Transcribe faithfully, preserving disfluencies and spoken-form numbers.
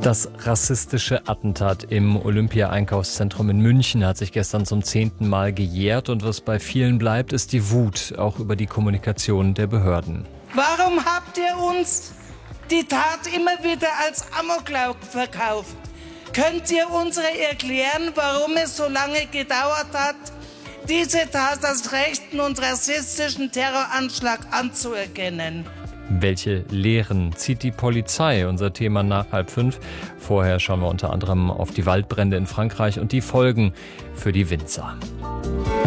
Das rassistische Attentat im Olympia-Einkaufszentrum in München hat sich gestern zum zehnten Mal gejährt. Und was bei vielen bleibt, ist die Wut, auch über die Kommunikation der Behörden. Warum habt ihr uns die Tat immer wieder als Amoklauf verkauft? Könnt ihr uns erklären, warum es so lange gedauert hat, diese Tat als rechten und rassistischen Terroranschlag anzuerkennen? Welche Lehren zieht die Polizei? Unser Thema nach halb fünf. Vorher schauen wir unter anderem auf die Waldbrände in Frankreich und die Folgen für die Winzer.